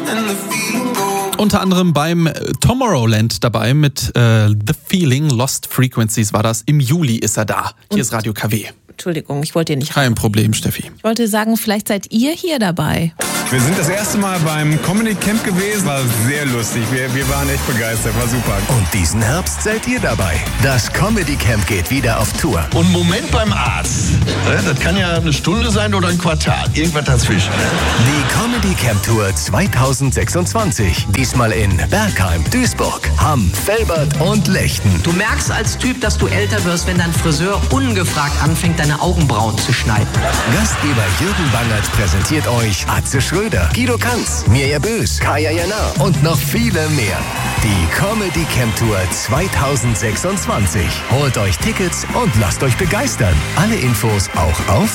Unter anderem beim Tomorrowland dabei mit The Feeling, Lost Frequencies war das. Im Juli ist er da. Hier ist Radio KW. Entschuldigung, ich wollte dir nicht Kein Problem, Steffi. Ich wollte sagen, vielleicht seid ihr hier dabei. Wir sind das erste Mal beim Comedy Camp gewesen. War sehr lustig. Wir waren echt begeistert. War super. Und diesen Herbst seid ihr dabei. Das Comedy Camp geht wieder auf Tour. Und Moment beim Arzt. Das kann ja eine Stunde sein oder ein Quartal. Irgendwas dazwischen. Die Comedy Camp Tour 2026. Diesmal in Bergheim, Duisburg, Hamm, Velbert und Lechten. Du merkst als Typ, dass du älter wirst, wenn dein Friseur ungefragt anfängt, deine Augenbrauen zu schneiden. Gastgeber Jürgen Bangert präsentiert euch Atze Schröder, Guido Kanz, Mirja Bös, Kaya Jana und noch viele mehr. Die Comedy Camp Tour 2026. Holt euch Tickets und lasst euch begeistern. Alle Infos auch auf